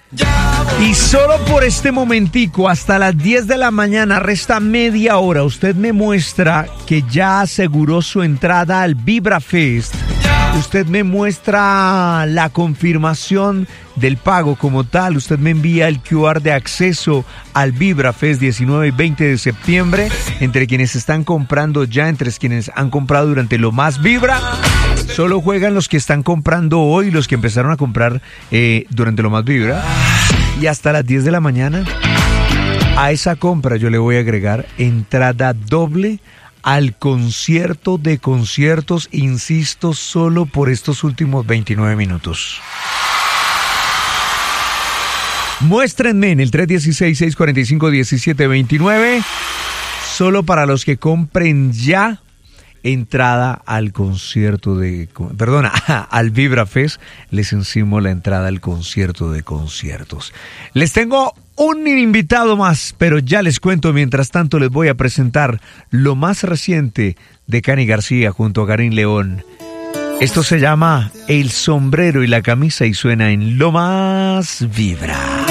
Y solo por este momentico, hasta las 10 de la mañana, resta media hora, usted me muestra que ya aseguró su entrada al Vibra Fest. Usted me muestra la confirmación del pago como tal. Usted me envía el QR de acceso al Vibra Fest 19 y 20 de septiembre. Entre quienes están comprando ya, entre quienes han comprado durante Lo Más Vibra. Solo juegan los que están comprando hoy, los que empezaron a comprar durante Lo Más Vibra. Y hasta las 10 de la mañana, a esa compra yo le voy a agregar entrada doble al concierto de conciertos, insisto, solo por estos últimos 29 minutos. Muéstrenme en el 316-645-1729, solo para los que compren ya entrada al concierto al Vibra Fest, les encimo la entrada al concierto de conciertos. Les tengo un invitado más, pero ya les cuento. Mientras tanto les voy a presentar lo más reciente de Cani García junto a Karim León. Esto se llama El Sombrero y la Camisa y suena en Lo Más Vibra.